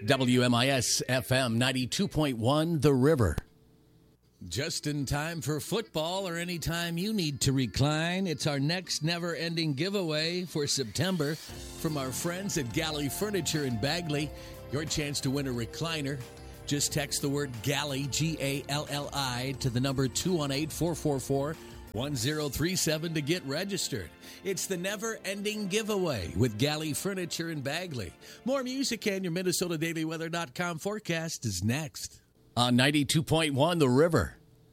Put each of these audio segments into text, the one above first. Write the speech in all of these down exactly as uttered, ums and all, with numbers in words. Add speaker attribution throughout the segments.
Speaker 1: W M I S F M ninety-two point one, The River. Just in time for football or any time you need to recline, it's our next never-ending giveaway for September from our friends at Galley Furniture in Bagley. Your chance to win a recliner. Just text the word Galley, G A L L I, to the number two one eight, four four four, one zero three seven to get registered. It's the never-ending giveaway with Galley Furniture in Bagley. More music and your Minnesota Daily Weather dot com forecast is next on ninety-two point one The River.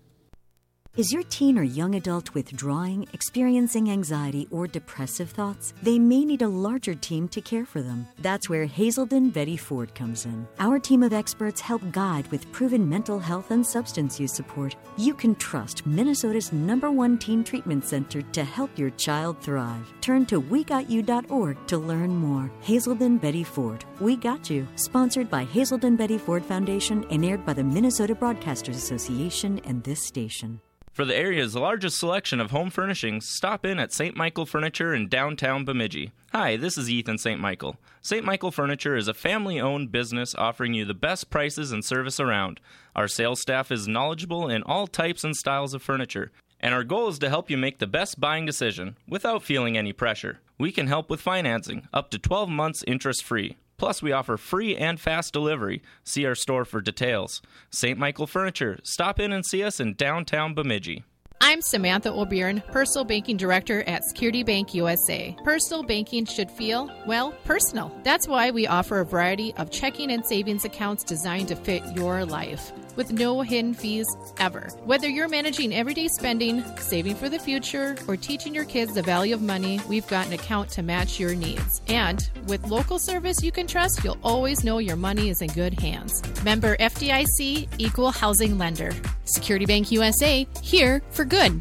Speaker 2: Is your teen or young adult withdrawing, experiencing anxiety, or depressive thoughts? They may need a larger team to care for them. That's where Hazelden Betty Ford comes in. Our team of experts help guide with proven mental health and substance use support. You can trust Minnesota's number one teen treatment center to help your child thrive. Turn to we got you dot org to learn more. Hazelden Betty Ford. We Got You. Sponsored by Hazelden Betty Ford Foundation and aired by the Minnesota Broadcasters Association and this station.
Speaker 3: For the area's largest selection of home furnishings, stop in at Saint Michael Furniture in downtown Bemidji. Hi, this is Ethan Saint Michael. Saint Michael Furniture is a family-owned business offering you the best prices and service around. Our sales staff is knowledgeable in all types and styles of furniture, and our goal is to help you make the best buying decision without feeling any pressure. We can help with financing, up to twelve months interest-free. Plus, we offer free and fast delivery. See our store for details. Saint Michael Furniture. Stop in and see us in downtown Bemidji.
Speaker 4: I'm Samantha O'Byrne, Personal Banking Director at Security Bank U S A. Personal banking should feel, well, personal. That's why we offer a variety of checking and savings accounts designed to fit your life, with no hidden fees ever. Whether you're managing everyday spending, saving for the future, or teaching your kids the value of money, we've got an account to match your needs. And with local service you can trust, you'll always know your money is in good hands. Member F D I C, Equal Housing Lender. Security Bank U S A, here for good.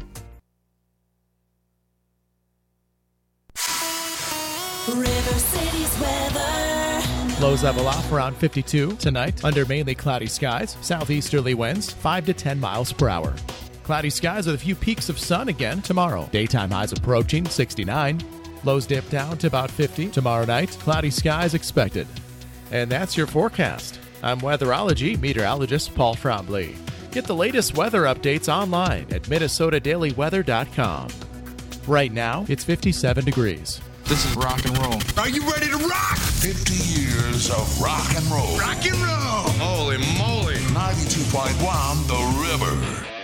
Speaker 5: River City's weather.
Speaker 6: Lows level off around fifty-two tonight under mainly cloudy skies. Southeasterly winds five to ten miles per hour. Cloudy skies with a few peaks of sun again tomorrow. Daytime highs approaching sixty-nine. Lows dip down to about fifty tomorrow night. Cloudy skies expected. And that's your forecast. I'm weatherology meteorologist Paul Frombley. Get the latest weather updates online at Minnesota Daily Weather dot com. Right now, it's fifty-seven degrees.
Speaker 7: This is rock and roll.
Speaker 8: Are you ready to rock?
Speaker 9: fifty years of rock and roll.
Speaker 8: Rock and roll.
Speaker 7: Holy moly.
Speaker 9: ninety-two point one The River.